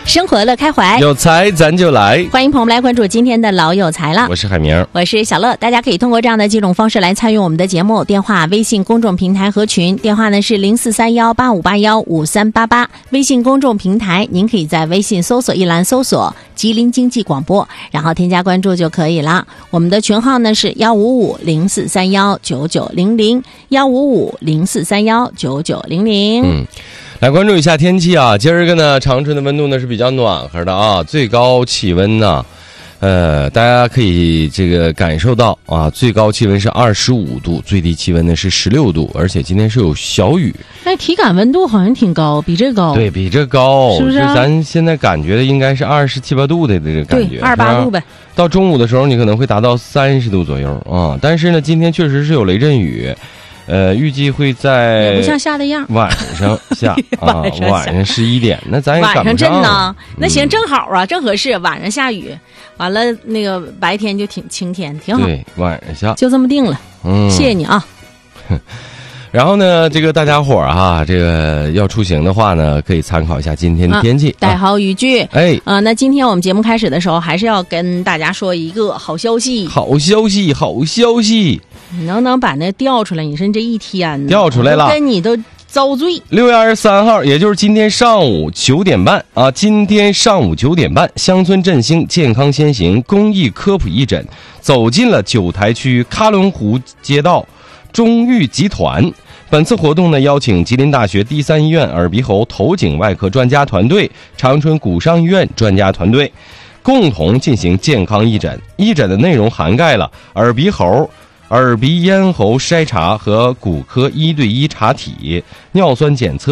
生活乐开怀， 有才咱就来。 欢迎朋友们来关注今天的老有才了。 我是海明， 我是小乐。大家可以通过这样的几种方式来参与我们的节目：电话、微信公众平台和群。电话呢是043185815388，微信公众平台您可以在微信搜索一栏搜索吉林经济广播，然后添加关注就可以了。我们的群号呢是15504319900，15504319900。 来关注一下天气啊！今儿个呢，长春的温度呢是比较暖和的啊，最高气温呢，大家可以这个感受到啊，最高气温是25度，最低气温呢是16度，而且今天是有小雨。 但体感温度好像挺高，比这高。 对，比这高， 是不是啊？ 咱现在感觉的应该是27、8度的这个感觉， 对，28度呗。 到中午的时候，你可能会达到30度左右啊。但是呢，今天确实是有雷阵雨。预计会在也不像下的样， 晚上下啊，晚上11点，那咱也赶不上。 晚上阵呢，那行正好啊，正合适。晚上下雨，完了那个白天就挺晴天，挺好。 对，晚上下， 就这么定了。谢谢你啊。 然后呢，这个大家伙儿哈，这个要出行的话呢，可以参考一下今天的天气， 带好雨具。那今天我们节目开始的时候，还是要跟大家说一个好消息。 好消息，好消息！ 你能不能把那调出来？你说你这一天调出来了， 跟你都遭罪。 6月23号，也就是今天上午9点半啊，今天上午9点半，乡村振兴健康先行公益科普义诊走进了九台区喀伦湖街道中裕集团。本次活动呢，邀请吉林大学第3医院耳鼻喉头颈外科专家团队、长春古商医院专家团队，共同进行健康义诊。义诊的内容涵盖了耳鼻喉、耳鼻咽喉筛查和骨科1对1查体、尿酸检测。